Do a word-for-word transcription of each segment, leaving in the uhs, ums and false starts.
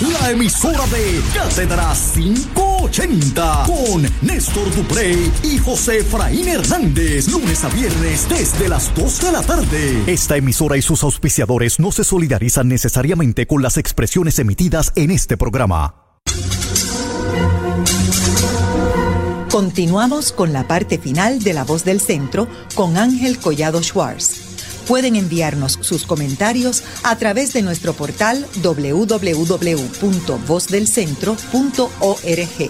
la emisora de Cátedra quinientos ochenta, con Néstor Duprey y José Efraín Hernández, lunes a viernes desde las dos de la tarde. Esta emisora y sus auspiciadores no se solidarizan necesariamente con las expresiones emitidas en este programa. Continuamos con la parte final de La Voz del Centro con Ángel Collado Schwartz. Pueden enviarnos sus comentarios a través de nuestro portal doble u doble u doble u punto voz del centro punto org.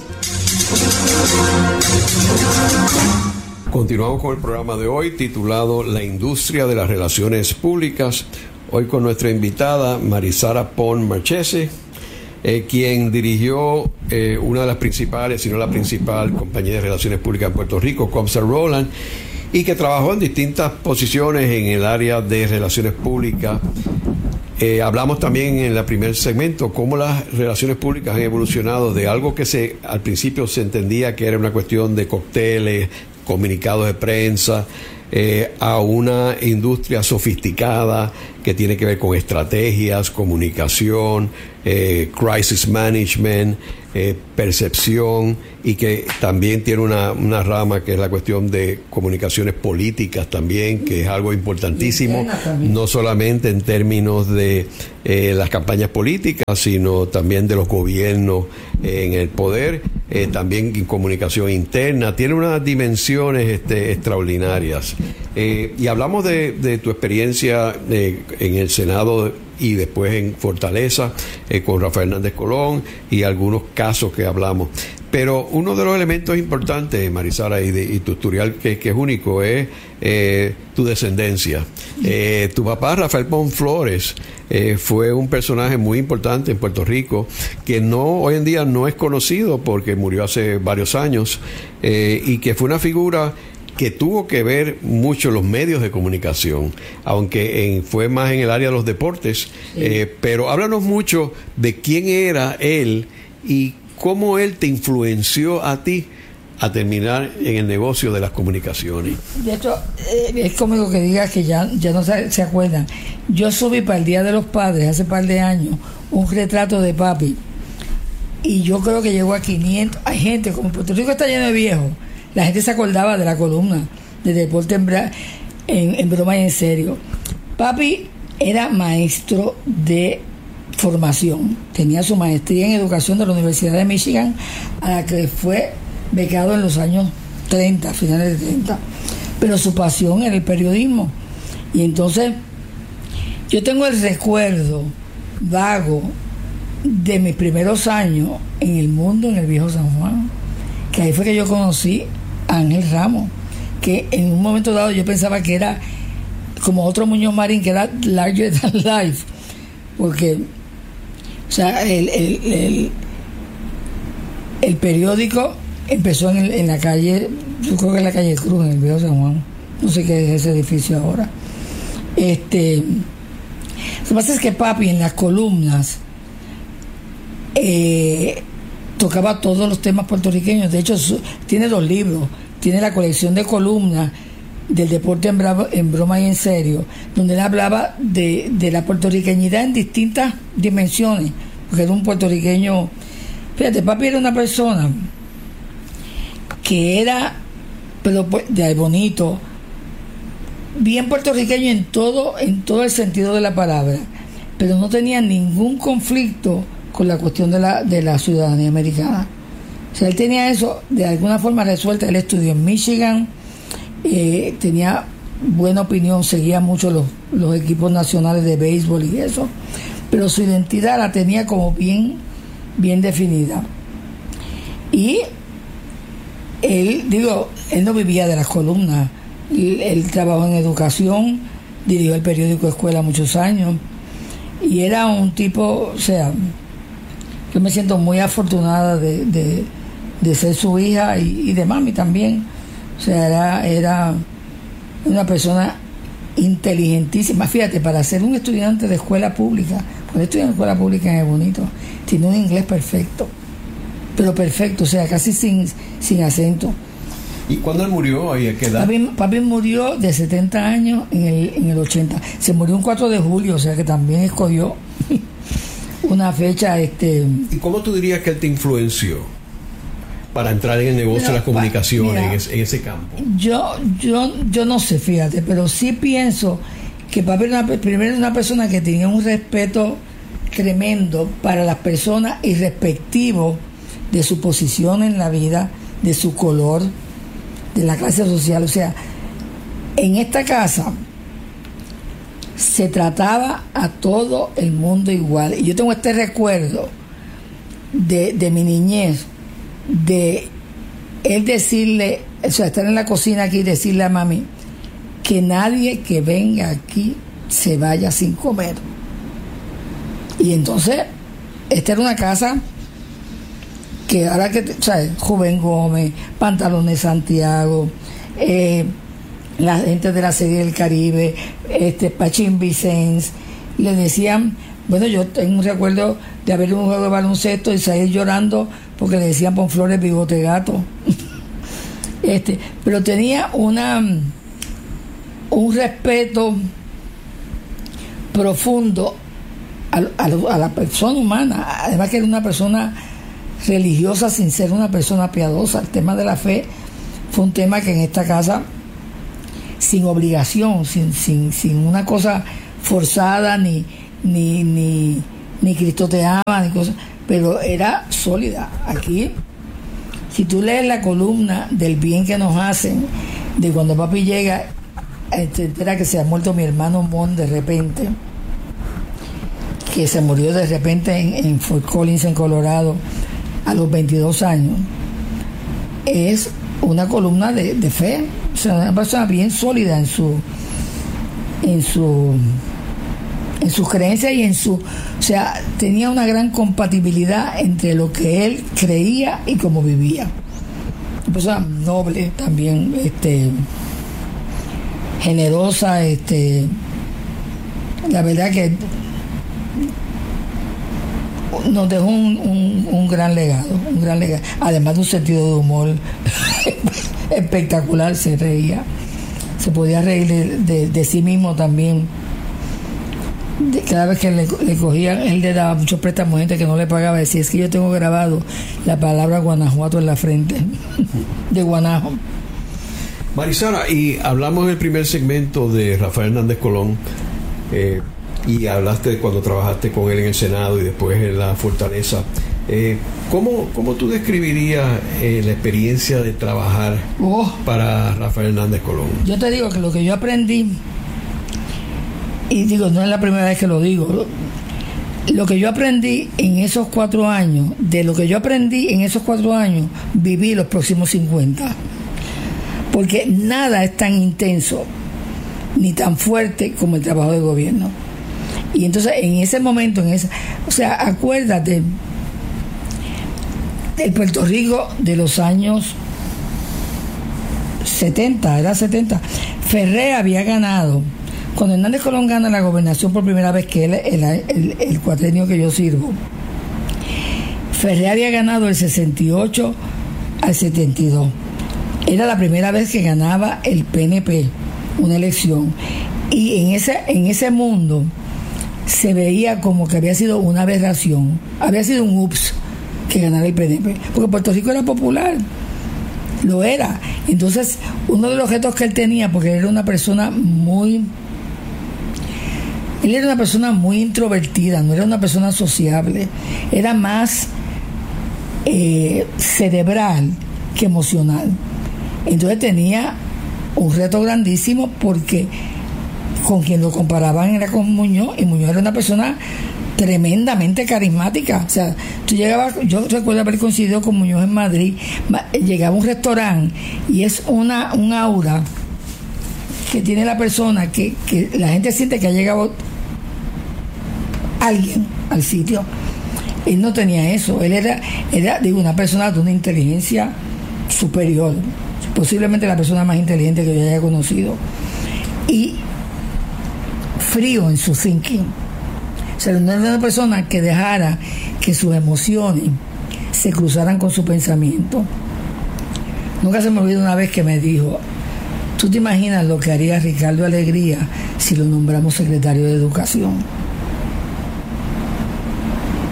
Continuamos con el programa de hoy titulado La industria de las relaciones públicas. Hoy con nuestra invitada Marisara Pon Marchese, eh, quien dirigió eh, una de las principales, si no la principal, compañía de relaciones públicas en Puerto Rico, Comsa Rowland, y que trabajó en distintas posiciones en el área de relaciones públicas. Eh, hablamos también en el primer segmento cómo las relaciones públicas han evolucionado de algo que se al principio se entendía que era una cuestión de cócteles, comunicados de prensa, eh, a una industria sofisticada que tiene que ver con estrategias, comunicación, eh, crisis management, eh, percepción, y que también tiene una, una rama que es la cuestión de comunicaciones políticas también, que es algo importantísimo, no solamente en términos de eh, las campañas políticas, sino también de los gobiernos eh, en el poder, eh, también en comunicación interna. Tiene unas dimensiones este, extraordinarias. Eh, y hablamos de, de tu experiencia eh, en el Senado y después en Fortaleza eh, con Rafael Hernández Colón y algunos casos que hablamos. Pero uno de los elementos importantes, Marisara, y, de, y tu historial que, que es único, es eh, tu descendencia. Eh, tu papá, Rafael Pon Flores, eh, fue un personaje muy importante en Puerto Rico, que no hoy en día no es conocido porque murió hace varios años, eh, y que fue una figura que tuvo que ver mucho los medios de comunicación, aunque en, fue más en el área de los deportes. Sí. Eh, pero háblanos mucho de quién era él y cómo él te influenció a ti a terminar en el negocio de las comunicaciones. De hecho, eh, es cómico que digas que ya, ya no se, se acuerdan. Yo subí para el Día de los Padres, hace par de años, un retrato de papi, y yo creo que llegó a quinientos. Hay gente, como Puerto Rico está lleno de viejos, la gente se acordaba de la columna de Deporte en, bra- en, en broma y en serio. Papi era maestro de formación, tenía su maestría en educación de la Universidad de Michigan, a la que fue becado en los años treinta, finales de treinta, pero su pasión era el periodismo. Y entonces yo tengo el recuerdo vago de mis primeros años en el mundo, en el viejo San Juan, que ahí fue que yo conocí a Ángel Ramos, que en un momento dado yo pensaba que era como otro Muñoz Marín, que era larger than life, porque o sea, el, el, el, el periódico empezó en, el, en la calle, yo creo que en la calle Cruz, en el viejo San Juan, no sé qué es ese edificio ahora. Este, lo que pasa es que papi en las columnas eh, tocaba todos los temas puertorriqueños. De hecho, su, tiene dos libros, tiene la colección de columnas del deporte en, bravo, en broma y en serio, donde él hablaba de, de la puertorriqueñidad en distintas dimensiones, porque era un puertorriqueño. Fíjate, papi era una persona que era, pero de bonito, bien puertorriqueño en todo, en todo el sentido de la palabra, pero no tenía ningún conflicto con la cuestión de la, de la ciudadanía americana. O sea, él tenía eso de alguna forma resuelta. Él estudió en Michigan, eh, tenía buena opinión, seguía mucho los, los equipos nacionales de béisbol y eso, pero su identidad la tenía como bien, bien definida. Y él, digo, él no vivía de las columnas, él, él trabajó en educación, dirigió el periódico Escuela muchos años, y era un tipo, o sea, yo me siento muy afortunada de, de, de ser su hija y, y de mami también. O sea, era, era una persona inteligentísima. Fíjate, para ser un estudiante de escuela pública, porque estudiar en escuela pública es bonito, tiene un inglés perfecto, pero perfecto, o sea, casi sin, sin acento. ¿Y cuándo él murió? ¿Y a qué edad? Papi, papi murió de setenta años en el, en el ochenta. Se murió un cuatro de julio, o sea que también escogió una fecha. este ¿Y cómo tú dirías que él te influenció para entrar en el negocio Mira, de las comunicaciones, mira, en, ese, en ese campo? Yo, yo, yo no sé, fíjate, pero sí pienso que papi era una, primero era una persona que tenía un respeto tremendo para las personas y respectivo de su posición en la vida, de su color, de la clase social. O sea, en esta casa se trataba a todo el mundo igual. Y yo tengo este recuerdo de, de mi niñez, de él decirle, o sea, estar en la cocina aquí y decirle a mami que nadie que venga aquí se vaya sin comer. Y entonces, esta era una casa que ahora que, ¿sabes? Juven Gómez, Pantalones Santiago, eh, la gente de la serie del Caribe, este Pachín Vicens, le decían, bueno, yo tengo un recuerdo de haber un juego de baloncesto y salir llorando porque le decían pon flores bigote gato. este, pero tenía una un respeto profundo a, a, a la persona humana, además que era una persona religiosa sin ser una persona piadosa. El tema de la fe fue un tema que en esta casa, sin obligación, sin, sin, sin una cosa forzada, ni ni, ni, ni Cristo te ama, ni cosas, pero era sólida. Aquí, si tú lees la columna del bien que nos hacen, de cuando papi llega, se entera que se ha muerto mi hermano Mon de repente, que se murió de repente en, en Fort Collins, en Colorado, a los veintidós años, es una columna de, de fe. O sea, una persona bien sólida en su en su en sus creencias y en su, o sea, tenía una gran compatibilidad entre lo que él creía y cómo vivía. Una persona noble también, este generosa, este la verdad que nos dejó un, un, un gran legado, un gran legado, además de un sentido de humor espectacular. Se reía, se podía reír de, de, de sí mismo también. De, cada vez que le, le cogían, él le daba muchos préstamos a gente que no le pagaba. Decía, es que yo tengo grabado la palabra Guanajuato en la frente de Guanajo. Marisara, y hablamos en el primer segmento de Rafael Hernández Colón, eh, y hablaste de cuando trabajaste con él en el Senado y después en la Fortaleza. Eh, ¿cómo, ¿Cómo tú describirías eh, la experiencia de trabajar oh. para Rafael Hernández Colón? Yo te digo que lo que yo aprendí, y digo, no es la primera vez que lo digo, lo que yo aprendí en esos cuatro años, de lo que yo aprendí en esos cuatro años, viví los próximos cincuenta. Porque nada es tan intenso ni tan fuerte como el trabajo de gobierno. Y entonces en ese momento, en esa, o sea, acuérdate del Puerto Rico de los años setenta, era setenta. Ferré había ganado, cuando Hernández Colón gana la gobernación por primera vez, que es el, el, el, el cuatrenio que yo sirvo, Ferré había ganado el sesenta y ocho al setenta y dos. Era la primera vez que ganaba el P N P una elección, y en ese, en ese mundo se veía como que había sido una aberración, había sido un ups que ganara el P N P, porque Puerto Rico era popular, lo era. Entonces, uno de los retos que él tenía, porque él era una persona muy él era una persona muy introvertida, no era una persona sociable, era más eh, cerebral que emocional. Entonces tenía un reto grandísimo, porque con quien lo comparaban era con Muñoz, y Muñoz era una persona tremendamente carismática. O sea, tú llegabas, yo recuerdo haber coincidido con Muñoz en Madrid, llegaba a un restaurante y es una un aura que tiene la persona, que, que la gente siente que ha llegado alguien al sitio. Él no tenía eso, él era, era digo, una persona de una inteligencia superior, posiblemente la persona más inteligente que yo haya conocido, y frío en su thinking. O sea, no era una persona que dejara que sus emociones se cruzaran con su pensamiento. Nunca se me olvidó una vez que me dijo, ¿tú te imaginas lo que haría Ricardo Alegría si lo nombramos secretario de Educación?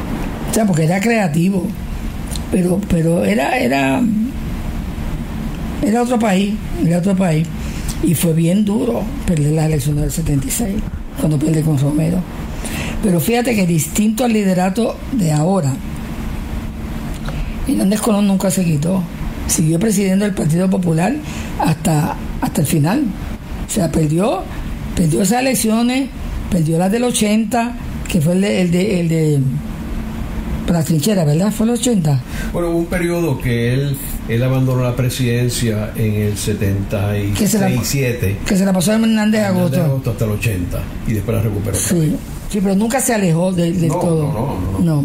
O sea, porque era creativo, pero pero era era era otro país, era otro país. Y fue bien duro perder las elecciones del setenta y seis, cuando pierde con Romero. Pero fíjate que distinto al liderato de ahora, Hernández Colón nunca se quitó. Siguió presidiendo el Partido Popular hasta, hasta el final. O sea, perdió, perdió esas elecciones, perdió las del ochenta, que fue el de, el de, el de para la trinchera, ¿verdad? ¿Fue el ochenta? Bueno, hubo un periodo que él él abandonó la presidencia en el setenta y siete. Que se la pasó a Hernández Agosto. Hernández Agosto hasta el ochenta, y después la recuperó. Sí, sí, pero nunca se alejó del de no, todo. No, no, no, no.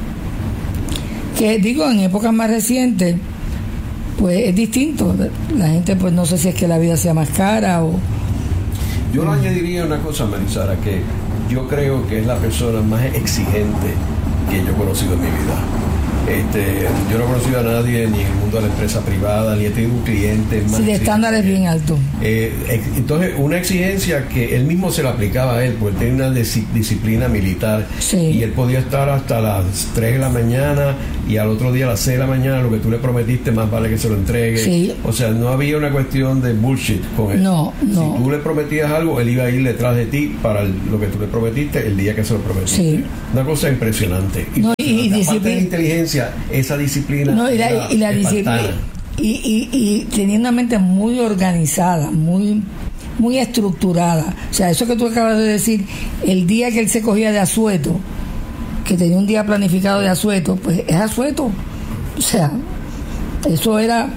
Que digo, en épocas más recientes, pues es distinto. La gente, pues no sé si es que la vida sea más cara o... Yo le añadiría una cosa, Marisara, que yo creo que es la persona más exigente que yo he conocido en mi vida. Este, yo no he conocido a nadie ni en el mundo de la empresa privada, ni he tenido un cliente más. Sí, de estándares bien altos. Eh, entonces, una exigencia que él mismo se la aplicaba a él, porque él tenía una dis- disciplina militar. Sí. Y él podía estar hasta las tres de la mañana y al otro día a las seis de la mañana, lo que tú le prometiste, más vale que se lo entregue. Sí. O sea, no había una cuestión de bullshit con él. No, no. Si tú le prometías algo, él iba a ir detrás de ti para el, lo que tú le prometiste el día que se lo prometiste. Sí. Una cosa impresionante. No, y, y aparte disciplina. de la inteligencia, esa disciplina. No, y la, y la disciplina. Y, y, y tenía una mente muy organizada, muy muy estructurada. O sea, eso que tú acabas de decir, el día que él se cogía de asueto, que tenía un día planificado de asueto, pues es asueto. O sea, eso era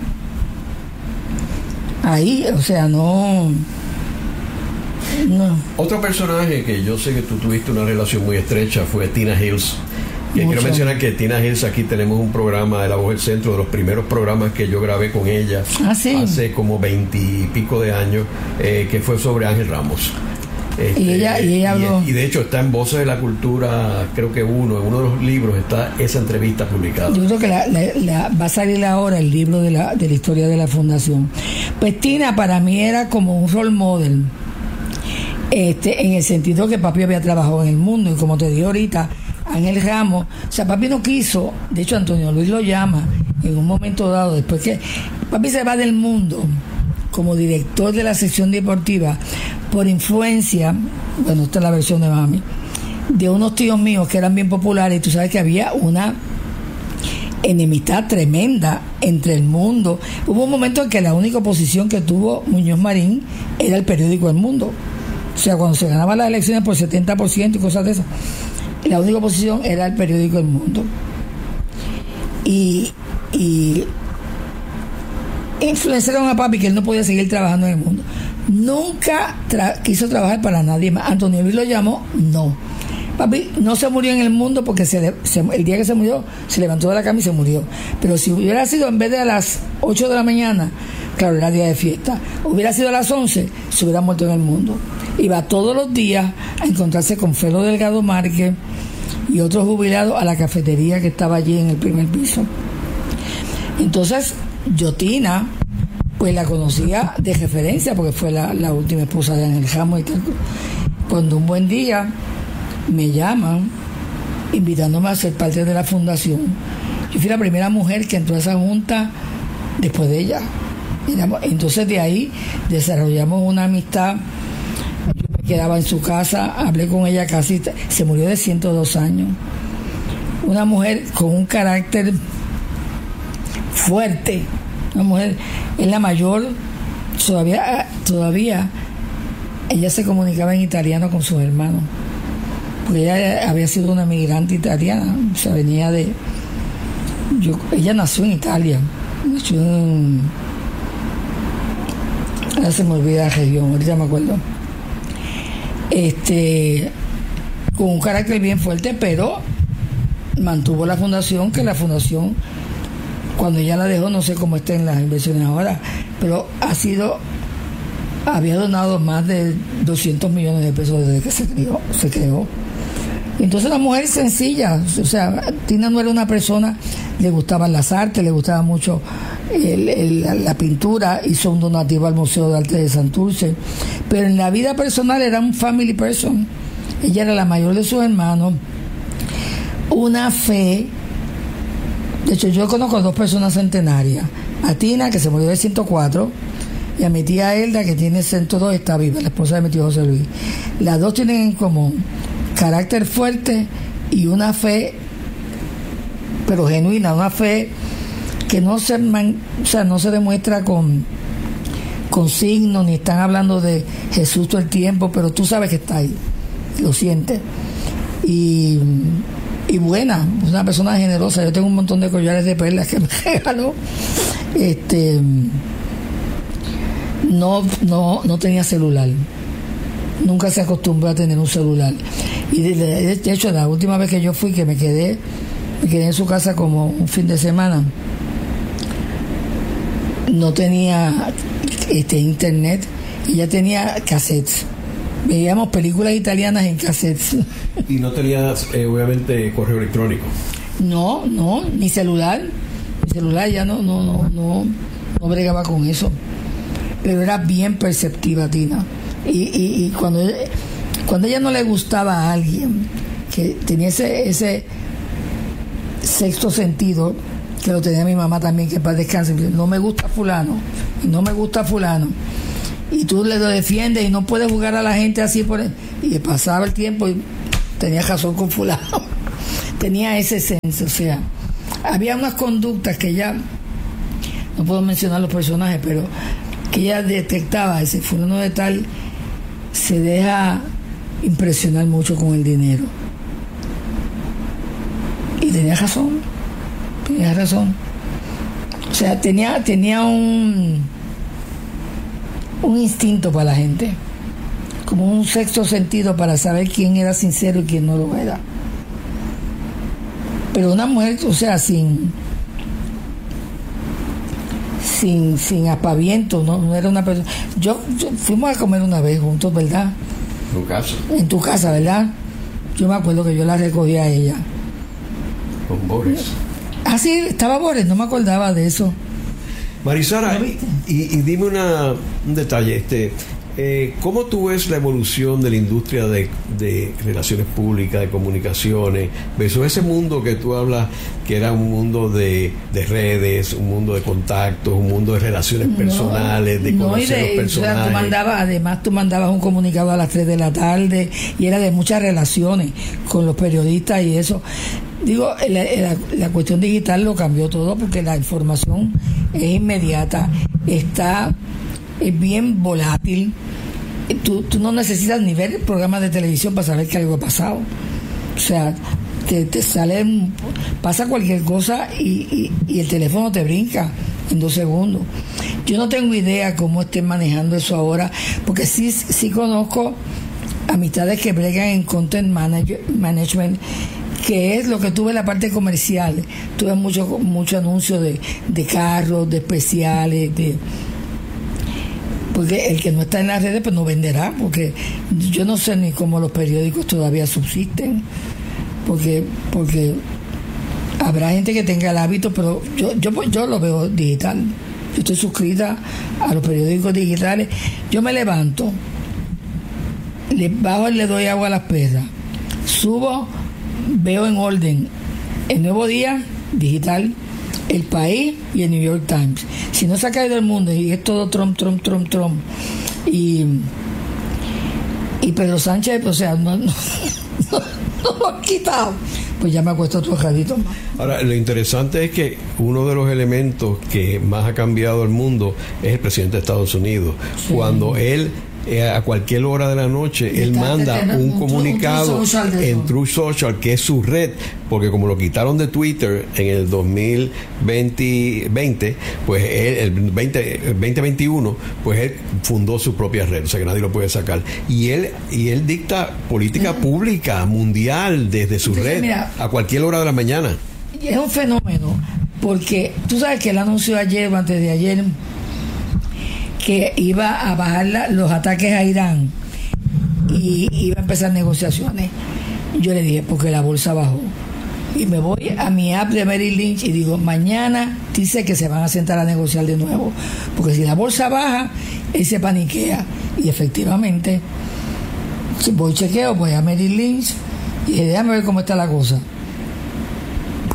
ahí, o sea, no... no. Otro personaje que yo sé que tú tuviste una relación muy estrecha fue Tina Hills. Y quiero mencionar que Tina Hills, aquí tenemos un programa de La Voz del Centro, de los primeros programas que yo grabé con ella. ¿Ah, sí? Hace como veintipico de años, eh, que fue sobre Ángel Ramos. Este, y ella, y ella habló. Y, y de hecho está en Voces de la Cultura, creo que uno, en uno de los libros está esa entrevista publicada. Yo creo que la, la, la, va a salir ahora el libro de la, de la historia de la fundación. Pues Tina para mí era como un role model, este, en el sentido que papi había trabajado en el mundo, y como te dije ahorita, Ángel Ramos, o sea, papi no quiso, de hecho Antonio Luis lo llama en un momento dado, después que papi se va del mundo como director de la sección deportiva por influencia, bueno, esta es la versión de mami, de unos tíos míos que eran bien populares, y tú sabes que había una enemistad tremenda entre el mundo. Hubo un momento en que la única oposición que tuvo Muñoz Marín era el periódico El Mundo. O sea, cuando se ganaban las elecciones por setenta por ciento y cosas de esas, la única oposición era el periódico El Mundo. Y, y influenciaron a papi que él no podía seguir trabajando en el mundo. Nunca tra- quiso trabajar para nadie más. Antonio Luis lo llamó, no. Papi no se murió en el mundo porque se le, se, el día que se murió se levantó de la cama y se murió. Pero si hubiera sido en vez de a las ocho de la mañana, claro, era día de fiesta, hubiera sido a las once, se hubiera muerto en el mundo. Iba todos los días a encontrarse con Felo Delgado Márquez y otros jubilados a la cafetería que estaba allí en el primer piso. Entonces, yo Tina, pues la conocía de referencia porque fue la, la última esposa de Ángel Ramos y tal. Cuando un buen día me llaman invitándome a ser parte de la fundación, yo fui la primera mujer que entró a esa junta después de ella. Entonces de ahí desarrollamos una amistad. Yo me quedaba en su casa, hablé con ella casi, se murió de ciento dos años. Una mujer con un carácter fuerte, una mujer, es la mayor, todavía, todavía ella se comunicaba en italiano con sus hermanos, porque ella había sido una migrante italiana, o sea, venía de, yo, ella nació en Italia, nació en, ahora se me olvida la región, ahorita me acuerdo, este, con un carácter bien fuerte, pero mantuvo la fundación, que la fundación, cuando ella la dejó, no sé cómo está en las inversiones ahora, pero ha sido, había donado más de doscientos millones de pesos desde que se creó, se creó. Entonces, una mujer sencilla, o sea, Tina no era una persona, le gustaban las artes, le gustaba mucho el, el, la, la pintura, hizo un donativo al Museo de Arte de Santurce, pero en la vida personal era un family person. Ella era la mayor de sus hermanos, una fe. De hecho, yo conozco a dos personas centenarias, a Tina, que se murió de ciento cuatro, y a mi tía Elda, que tiene ciento dos, está viva, la esposa de mi tío José Luis. Las dos tienen en común carácter fuerte y una fe, pero genuina, una fe que no se man, o sea, no se demuestra con, con signos, ni están hablando de Jesús todo el tiempo, pero tú sabes que está ahí, lo sientes. Y, y buena, una persona generosa. Yo tengo un montón de collares de perlas que me regaló. Este, no, no, no tenía celular. Nunca se acostumbró a tener un celular. Y de, de, de hecho, la última vez que yo fui, que me quedé, me quedé en su casa como un fin de semana, no tenía este internet, y ya tenía cassettes. Veíamos películas italianas en cassettes. Y no tenías, eh, obviamente, correo electrónico. No, no, ni celular. Mi celular ya no, no, no, no, no bregaba con eso. Pero era bien perceptiva, Tina. Y, y, y cuando, cuando ella no le gustaba a alguien que tenía ese, ese sexto sentido, que lo tenía mi mamá también, que para descansar, no me gusta fulano, y no me gusta fulano, y tú le lo defiendes y no puedes jugar a la gente así por él. Y pasaba el tiempo y tenía razón con fulano. Tenía ese senso, o sea, había unas conductas que ella, no puedo mencionar los personajes, pero que ella detectaba, ese fulano de tal se deja impresionar mucho con el dinero. Y tenía razón, tenía razón. O sea, tenía, tenía un un instinto para la gente, como un sexto sentido para saber quién era sincero y quién no lo era. Pero una mujer, o sea, sin sin sin aspaviento, no, no era una persona. Yo, yo fuimos a comer una vez juntos, ¿verdad? En tu casa. En tu casa, ¿verdad? Yo me acuerdo que yo la recogí a ella. Con Boris. Ah, sí, estaba Boris, no me acordaba de eso. Marisara, y, y dime una, un detalle, este, eh, ¿cómo tú ves la evolución de la industria de, de relaciones públicas, de comunicaciones, versus ese mundo que tú hablas, que era un mundo de, de redes, un mundo de contactos, un mundo de relaciones personales, no, de conocer no, de, los personajes? O sea, tú mandabas, además tú mandabas un comunicado a las tres de la tarde y era de muchas relaciones con los periodistas y eso. Digo, la, la, la cuestión digital lo cambió todo porque la información es inmediata, está, es bien volátil. Tú, tú no necesitas ni ver programas de televisión para saber que algo ha pasado. O sea, te, te sale, pasa cualquier cosa y, y, y el teléfono te brinca en dos segundos. Yo no tengo idea cómo estén manejando eso ahora, porque sí, sí conozco amistades que bregan en content manager, management, que es lo que tuve en la parte comercial. Tuve mucho mucho anuncio de, de carros, de especiales, de porque el que no está en las redes pues no venderá, porque yo no sé ni cómo los periódicos todavía subsisten, porque porque habrá gente que tenga el hábito, pero yo yo yo lo veo digital. Yo estoy suscrita a los periódicos digitales. Yo me levanto, le bajo y le doy agua a las perras, subo, veo en orden El Nuevo Día, digital, El País y el New York Times. Si no se ha caído el mundo y es todo Trump, Trump, Trump, Trump y y Pedro Sánchez, o sea, no, no, no, no lo han quitado, pues ya me acuesto otro jadito más. Ahora, lo interesante es que uno de los elementos que más ha cambiado el mundo es el presidente de Estados Unidos. Sí. Cuando él Eh, a cualquier hora de la noche y él manda un, un comunicado un True en True Social, que es su red, porque como lo quitaron de Twitter en el dos mil veinte, pues él, el veinte, veinte veintiuno, pues él fundó su propia red, o sea que nadie lo puede sacar, y él y él dicta política uh-huh. pública mundial desde su Entonces, red mira, a cualquier hora de la mañana. Es un fenómeno, porque tú sabes que él anunció ayer o antes de ayer que iba a bajar la, los ataques a Irán y iba a empezar negociaciones. Yo le dije, porque la bolsa bajó. Y me voy a mi app de Merrill Lynch y digo, mañana dice que se van a sentar a negociar de nuevo. Porque si la bolsa baja, él se paniquea. Y efectivamente, voy chequeo, voy a Merrill Lynch y dije, déjame ver cómo está la cosa.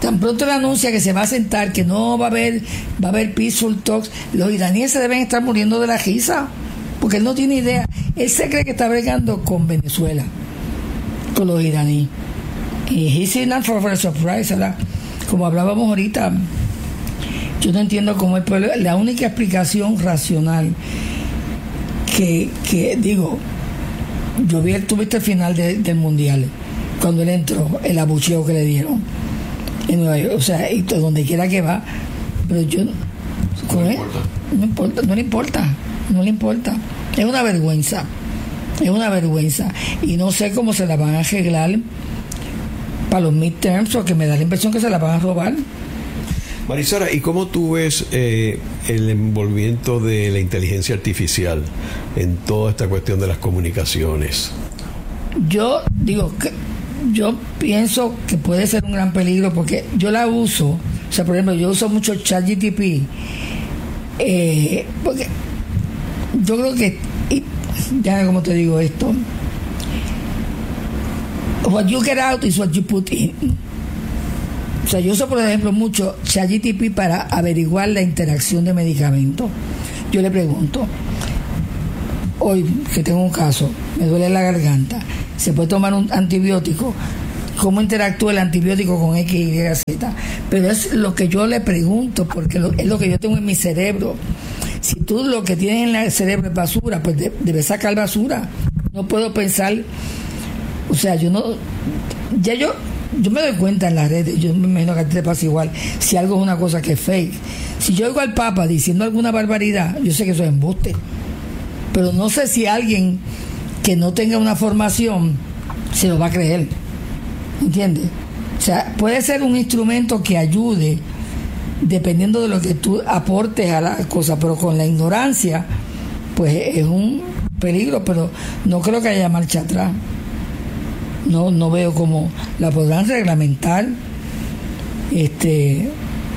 Tan pronto le anuncia que se va a sentar, que no va a haber, va a haber peaceful talks, los iraníes se deben estar muriendo de la risa, porque él no tiene idea. Él se cree que está bregando con Venezuela, con los iraníes. Y he's in for a surprise, ¿verdad? Como hablábamos ahorita, yo no entiendo cómo el pueblo, la única explicación racional que, que digo, yo vi, tuviste el final de, del mundial, cuando él entró, el abucheo que le dieron en Nueva York, o sea, y donde quiera que va, pero yo no le importa. no importa, no le importa, no le importa, es una vergüenza, es una vergüenza, y no sé cómo se la van a arreglar para los midterms, porque me da la impresión que se la van a robar. Marisara, ¿y cómo tú ves eh, el envolvimiento de la inteligencia artificial en toda esta cuestión de las comunicaciones? Yo digo que yo pienso que puede ser un gran peligro, porque yo la uso, o sea, por ejemplo, yo uso mucho ChatGPT, eh, porque yo creo que, y, ya como te digo esto, what you get out is what you put in. O sea, yo uso, por ejemplo, mucho ChatGPT para averiguar la interacción de medicamentos. Yo le pregunto, hoy que tengo un caso, me duele la garganta, ¿se puede tomar un antibiótico? ¿Cómo interactúa el antibiótico con X, Y, Z? Pero es lo que yo le pregunto, porque lo, es lo que yo tengo en mi cerebro. Si tú lo que tienes en el cerebro es basura, pues de, debes sacar basura. No puedo pensar, o sea, yo no, ya yo... Yo me doy cuenta en las redes, yo me imagino que a ti te pasa igual, si algo es una cosa que es fake. Si yo oigo al Papa diciendo alguna barbaridad, yo sé que eso es embuste. Pero no sé si alguien que no tenga una formación se lo va a creer. ¿Entiendes? O sea, puede ser un instrumento que ayude dependiendo de lo que tú aportes a la cosa, pero con la ignorancia, pues es un peligro, pero no creo que haya marcha atrás. No, no veo cómo la podrán reglamentar, este,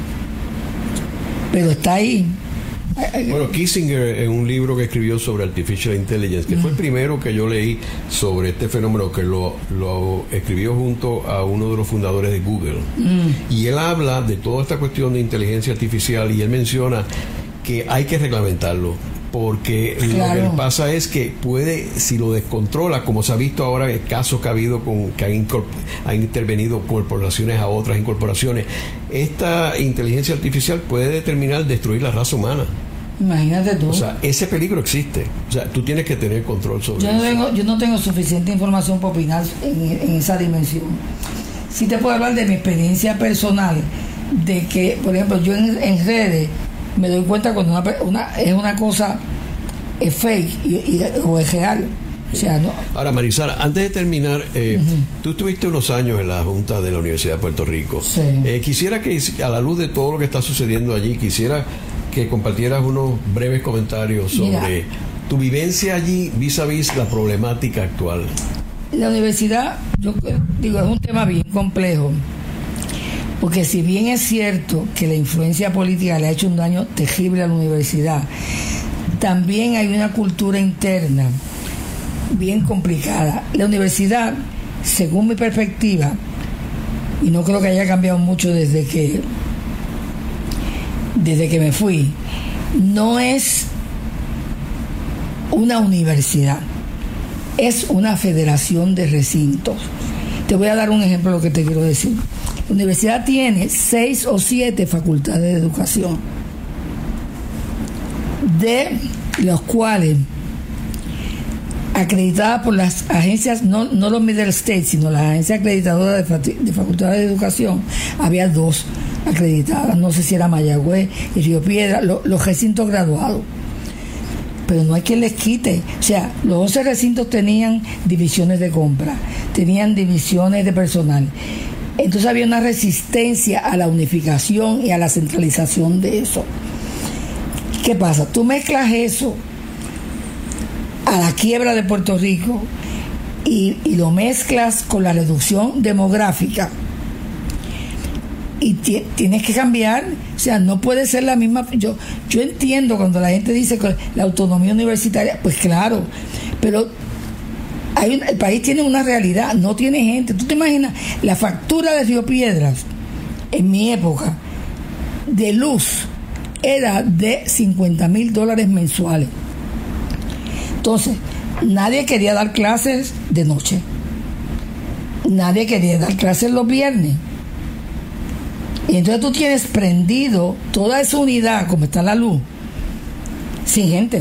pero está ahí. Bueno, Kissinger, en un libro que escribió sobre Artificial Intelligence, que mm. fue el primero que yo leí sobre este fenómeno, que lo, lo escribió junto a uno de los fundadores de Google, mm. y él habla de toda esta cuestión de inteligencia artificial, y él menciona que hay que reglamentarlo, porque claro, lo que pasa es que puede, si lo descontrola, como se ha visto ahora en casos que ha habido con que han, han intervenido corporaciones a otras incorporaciones, esta inteligencia artificial puede determinar destruir la raza humana. Imagínate tú. O sea, ese peligro existe. O sea, tú tienes que tener control sobre yo no eso. Tengo, yo no tengo suficiente información para opinar en, en esa dimensión. Sí te puedo hablar de mi experiencia personal, de que, por ejemplo, yo en, en redes me doy cuenta cuando una, una es una cosa es fake y, y, o es real. O sea, no. Ahora, Marisara, antes de terminar, eh, uh-huh. tú estuviste unos años en la Junta de la Universidad de Puerto Rico. Sí. Eh, quisiera que, a la luz de todo lo que está sucediendo allí, quisiera que compartieras unos breves comentarios sobre Mira, tu vivencia allí vis a vis la problemática actual. La universidad, yo digo, es un tema bien complejo. Porque si bien es cierto que la influencia política le ha hecho un daño terrible a la universidad, también hay una cultura interna bien complicada. La universidad, según mi perspectiva, y no creo que haya cambiado mucho desde que desde que me fui, no es una universidad, es una federación de recintos. Te voy a dar un ejemplo de lo que te quiero decir. La universidad tiene seis o siete facultades de educación, de los cuales, acreditadas por las agencias, no, no los middle states, sino las agencias acreditadoras de, de facultades de educación, había dos acreditadas, no sé si era Mayagüez y Río Piedra, lo, los recintos graduados. Pero no hay quien les quite. O sea, los once recintos tenían divisiones de compra, tenían divisiones de personal. Entonces había una resistencia a la unificación y a la centralización de eso. ¿Qué pasa? Tú mezclas eso a la quiebra de Puerto Rico y, y lo mezclas con la reducción demográfica y t- tienes que cambiar. O sea, no puede ser la misma. Yo, yo entiendo cuando la gente dice que la autonomía universitaria, pues claro, pero hay un, el país tiene una realidad, no tiene gente. ¿Tú te imaginas la factura de Río Piedras en mi época, de luz era de cincuenta mil dólares mensuales. Entonces, nadie quería dar clases de noche. Nadie quería dar clases los viernes. Y entonces tú tienes prendido toda esa unidad, como está la luz, sin gente.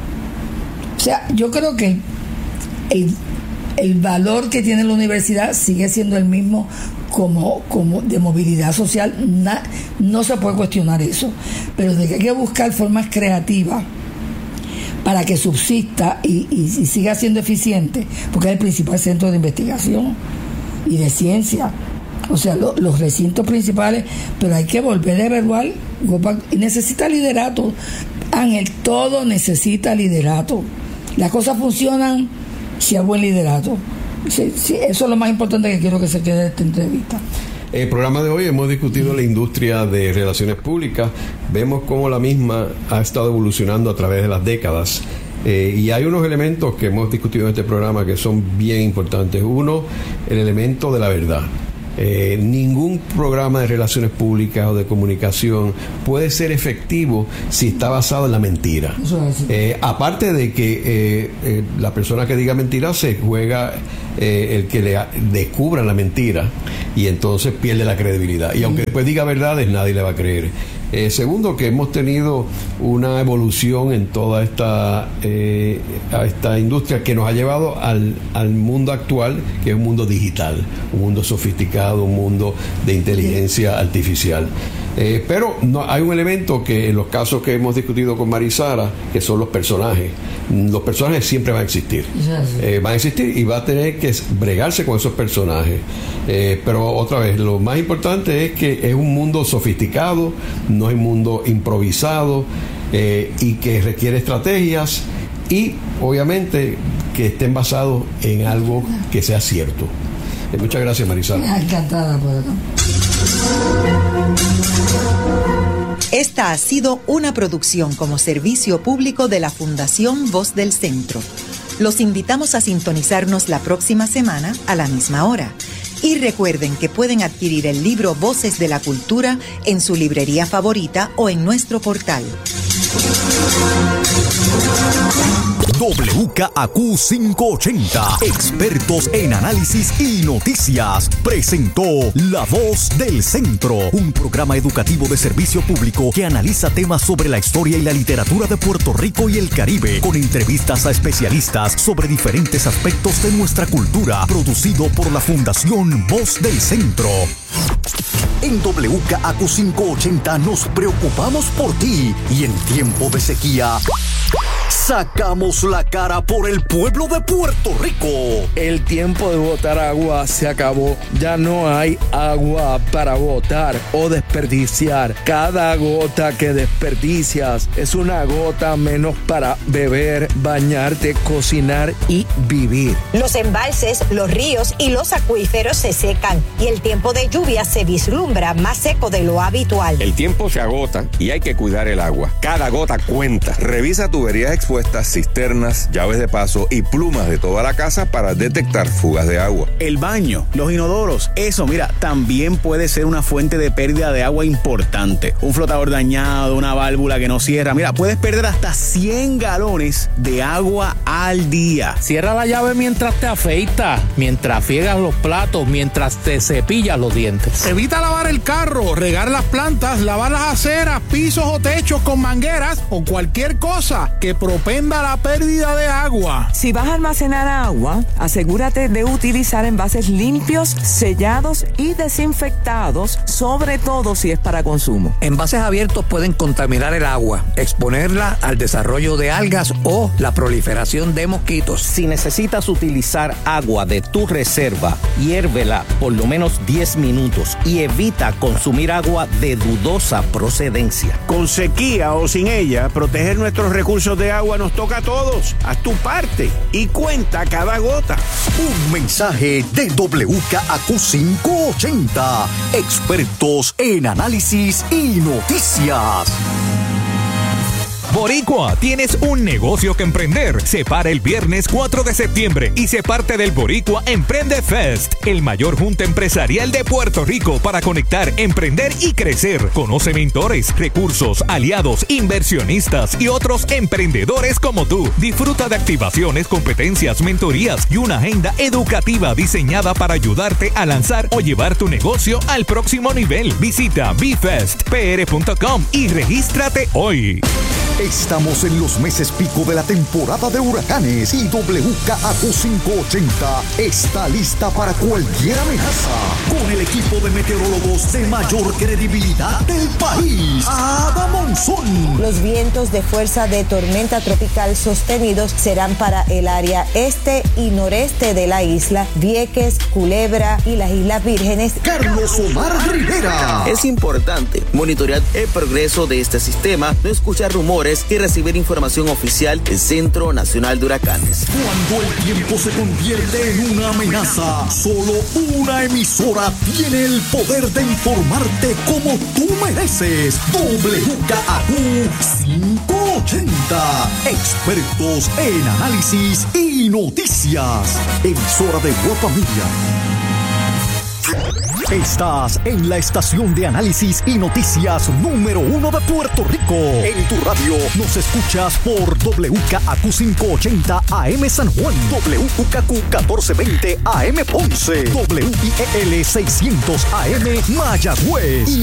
O sea, yo creo que el, el valor que tiene la universidad sigue siendo el mismo como, como de movilidad social. Na, no se puede cuestionar eso. Pero de que hay que buscar formas creativas para que subsista y, y, y siga siendo eficiente, porque es el principal centro de investigación y de ciencia. O sea, lo, los recintos principales, pero hay que volver a evaluar. Necesita liderato, Ángel, todo necesita liderato. Las cosas funcionan si hay buen liderato. Sí, sí, eso es lo más importante que quiero que se quede de esta entrevista. En el programa de hoy hemos discutido la industria de relaciones públicas. Vemos cómo la misma ha estado evolucionando a través de las décadas. Eh, y hay unos elementos que hemos discutido en este programa que son bien importantes. Uno, el elemento de la verdad. Eh, ningún programa de relaciones públicas o de comunicación puede ser efectivo si está basado en la mentira. Eh, aparte de que eh, eh, la persona que diga mentira se juega eh, el que le descubra la mentira y entonces pierde la credibilidad. Y aunque después diga verdades, nadie le va a creer. Eh, segundo, que hemos tenido una evolución en toda esta eh, a esta industria que nos ha llevado al, al mundo actual, que es un mundo digital, un mundo sofisticado, un mundo de inteligencia artificial. Eh, pero no, hay un elemento que en los casos que hemos discutido con Marisara, que son los personajes. Los personajes siempre van a existir. Eh, van a existir y va a tener que bregarse con esos personajes. Eh, pero otra vez, lo más importante es que es un mundo sofisticado, no es un mundo improvisado eh, y que requiere estrategias y obviamente que estén basados en algo que sea cierto. Eh, muchas gracias, Marisara. Encantada por eso. Esta ha sido una producción como servicio público de la Fundación Voz del Centro. Los invitamos a sintonizarnos la próxima semana a la misma hora. Y recuerden que pueden adquirir el libro Voces de la Cultura en su librería favorita o en nuestro portal. W K A Q quinientos ochenta, expertos en análisis y noticias, presentó La Voz del Centro, un programa educativo de servicio público que analiza temas sobre la historia y la literatura de Puerto Rico y el Caribe, con entrevistas a especialistas sobre diferentes aspectos de nuestra cultura, producido por la Fundación Voz del Centro. En W K A Q quinientos ochenta nos preocupamos por ti y en tiempo de sequía sacamos la cara por el pueblo de Puerto Rico. El tiempo de botar agua se acabó. Ya no hay agua para botar o desperdiciar. Cada gota que desperdicias es una gota menos para beber, bañarte, cocinar y vivir. Los embalses, los ríos y los acuíferos se secan y el tiempo de lluvia se vislumbra más seco de lo habitual. El tiempo se agota y hay que cuidar el agua. Cada gota cuenta. Revisa tuberías expuestas, cisternas, llaves de paso y plumas de toda la casa para detectar fugas de agua. El baño, los inodoros, eso, mira, también puede ser una fuente de pérdida de agua importante. Un flotador dañado, una válvula que no cierra, mira, puedes perder hasta cien galones de agua al día. Cierra la llave mientras te afeitas, mientras friegas los platos, mientras te cepillas los dientes. Evita lavar el carro, regar las plantas, lavar las aceras, pisos o techos con mangueras o cualquier cosa que propenda la pérdida de agua. Si vas a almacenar agua, asegúrate de utilizar envases limpios, sellados y desinfectados, sobre todo si es para consumo. Envases abiertos pueden contaminar el agua, exponerla al desarrollo de algas o la proliferación de mosquitos. Si necesitas utilizar agua de tu reserva, hiérvela por lo menos diez minutos y evita consumir agua de dudosa procedencia. Con sequía o sin ella, proteger nuestros recursos de agua nos toca a todos. Haz tu parte y cuenta cada gota. Un mensaje de W K A Q quinientos ochenta, expertos en análisis y noticias. Boricua, tienes un negocio que emprender. Se para el viernes cuatro de septiembre y se parte del Boricua Emprende Fest, el mayor junta empresarial de Puerto Rico para conectar, emprender y crecer. Conoce mentores, recursos, aliados, inversionistas y otros emprendedores como tú. Disfruta de activaciones, competencias, mentorías y una agenda educativa diseñada para ayudarte a lanzar o llevar tu negocio al próximo nivel. Visita b fest p r punto com y regístrate hoy. Estamos en los meses pico de la temporada de huracanes y W K A Q quinientos ochenta está lista para cualquier amenaza. Con el equipo de meteorólogos de mayor credibilidad del país, Ada Monzón. Los vientos de fuerza de tormenta tropical sostenidos serán para el área este y noreste de la isla, Vieques, Culebra y las Islas Vírgenes. Carlos Omar Rivera. Es importante monitorear el progreso de este sistema, no escuchar rumores y recibir información oficial del Centro Nacional de Huracanes. Cuando el tiempo se convierte en una amenaza, solo una emisora tiene el poder de informarte como tú mereces. W K A Q quinientos ochenta. Expertos en análisis y noticias. Emisora de Guapa Media. Estás en la estación de análisis y noticias número uno de Puerto Rico. En tu radio nos escuchas por W K A Q quinientos ochenta A M San Juan, W K Q catorce veinte A M Ponce, W I E L seiscientos A M Mayagüez y